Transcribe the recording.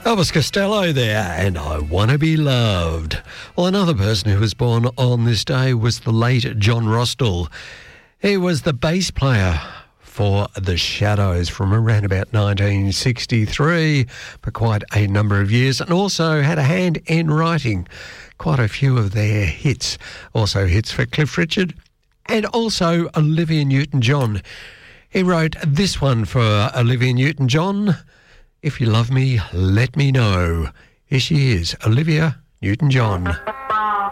Elvis Costello there, and I Want to Be Loved. Well, another person who was born on this day was the late John Rostill. He was the bass player for The Shadows from around about 1963 for quite a number of years, and also had a hand in writing quite a few of their hits. Also hits for Cliff Richard and also Olivia Newton-John. He wrote this one for Olivia Newton-John. If you love me, let me know. Here she is, Olivia Newton-John.